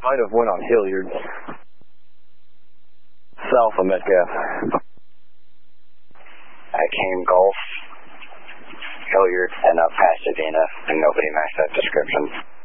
Might have went on Hilliard. South of Metcalf. I came Gulf, Hilliard, and up Pasadena, and nobody matched that description.